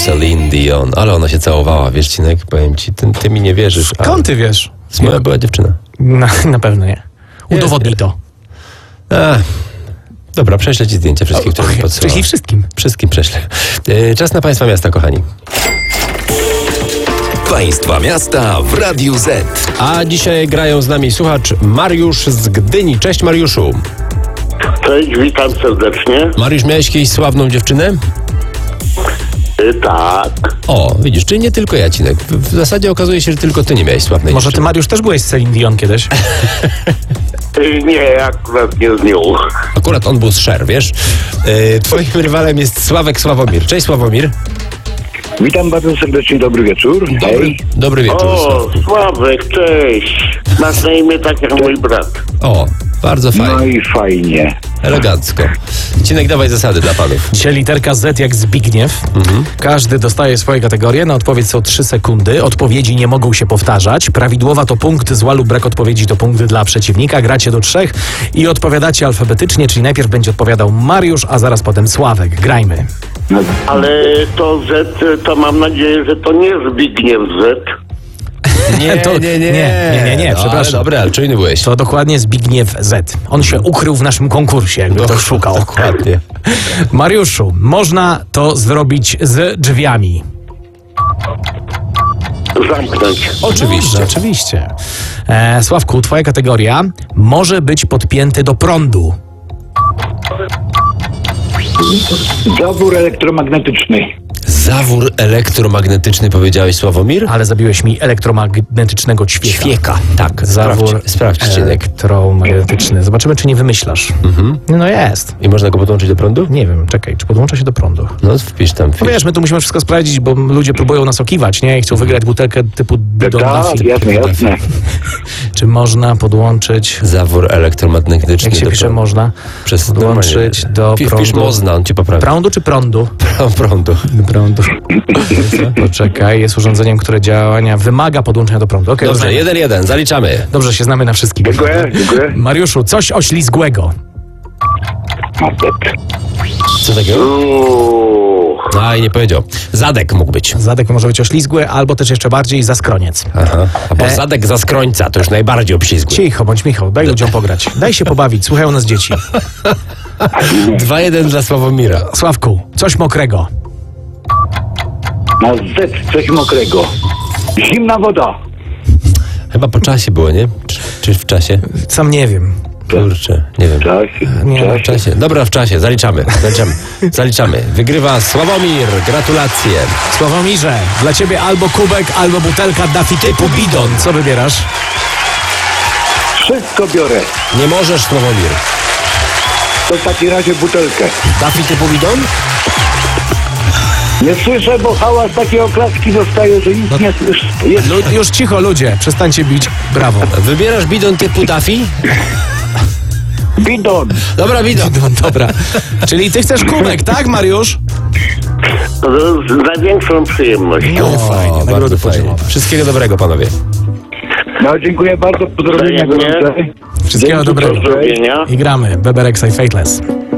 Celine Dion. Ale ona się całowała, wiesz, Cinek, powiem ci, ty mi nie wierzysz. Skąd ty wiesz? Moja była dziewczyna. Na pewno nie. Udowodnij to. Dobra, prześlę ci zdjęcia wszystkich, które mi podsyłała. Prześlij wszystkim. Wszystkim prześlę. Czas na Państwa Miasta, kochani. Państwa Miasta w Radiu Z. A dzisiaj grają z nami słuchacz Mariusz z Gdyni. Cześć, Mariuszu. Cześć, witam serdecznie. Mariusz, miałeś kiedyś sławną dziewczynę? Tak. O, widzisz, czyli nie tylko ja, Cinek. W zasadzie okazuje się, że tylko ty nie miałeś sławnej Może ty, dziewczyny. Mariusz, też byłeś z Celine Dion kiedyś? Nie, akurat nie z nią. Akurat on był z Sher, wiesz? Twoim rywalem jest Sławek Sławomir. Cześć, Sławomir. Witam bardzo serdecznie, dobry wieczór. Hej. Dobry wieczór. O, Sławku. Sławek, cześć. Masz na imię tak jak mój brat. O, bardzo fajnie. No i fajnie. Elegancko. Cinek, dawaj zasady dla panów. Dzisiaj literka Z jak Zbigniew. Każdy dostaje swoje kategorie. Na odpowiedź są 3 sekundy. Odpowiedzi nie mogą się powtarzać. Prawidłowa to punkt, zła lub brak odpowiedzi to punkty dla przeciwnika. Gracie do 3 i odpowiadacie alfabetycznie, czyli najpierw będzie odpowiadał Mariusz, a zaraz potem Sławek. Grajmy. Ale to Z, to mam nadzieję, że to nie Zbigniew Z. Nie, przepraszam. Dobra, ale czujny byłeś. To dokładnie Zbigniew Z. On się ukrył w naszym konkursie, jakby ktoś szukał. Dokładnie. Mariuszu, można to zrobić z drzwiami. Zamknąć. Oczywiście. Oczywiście. Sławku, twoja kategoria może być podpięty do prądu. Zawór elektromagnetyczny. Zawór elektromagnetyczny, powiedziałeś, Sławomir? Ale zabiłeś mi elektromagnetycznego ćwieka. Tak, Zawór sprawdź, Cinek. elektromagnetyczny. Zobaczymy, czy nie wymyślasz. No jest. I można go podłączyć do prądu? Nie wiem, czekaj, czy podłącza się do prądu? No, wpisz tam. No wiesz, my tu musimy wszystko sprawdzić, bo ludzie próbują nas okiwać, nie? I chcą wygrać butelkę typu bidon na Tak, film. jasne. Czy można podłączyć... Zawór elektromagnetyczny. Jak się do pisze prądu. można? Przez Podłączyć do Wpisz prądu. można, on ci poprawi. Prądu czy prądu? Prądu. Prądu. Poczekaj, jest urządzeniem, które działania wymaga podłączenia do prądu. Okay, Dobrze, 1-1, zaliczamy. Dobrze, się znamy na wszystkim. Dziękuję. Mariuszu, coś oślizgłego. Co takiego? No i nie powiedział. Zadek mógł być. Zadek może być oślizgły, albo też jeszcze bardziej zaskroniec. Aha. Albo zadek za skrońca, to już najbardziej obślizgły. Cicho, bądź Michał, daj ludziom pograć. Daj się pobawić, słuchają nas dzieci. 2-1 dla Sławomira. Sławku, coś mokrego. Na Z coś mokrego. Zimna woda. Chyba po czasie było, nie? Czy w czasie? Sam nie wiem. Kurczę, nie wiem. Nie, W czasie. Dobra, w czasie, zaliczamy. Wygrywa Sławomir, gratulacje. Sławomirze, dla ciebie albo kubek, albo butelka Daffy typu bidon. Co wybierasz? Wszystko biorę. Nie możesz, Sławomir. To w takim razie butelkę. Daffy typu bidon? Nie słyszę, bo hałas takie oklaski dostaje, że nic nie słyszę. Jest Już cicho, ludzie, przestańcie bić. Brawo. Wybierasz bidon typu Daffy? bidon. Dobra, bidon. Dobra. Czyli ty chcesz kubek, tak, Mariusz? Z największą przyjemnością. Fajnie, bardzo nagrody fajnie. podzielowe. Wszystkiego dobrego, panowie. No dziękuję bardzo. Pozdrowienia Wzajemnie. gorące. Wszystkiego Dzięki, dobrego. Pozdrowienia. I gramy. Weber X i Fateless.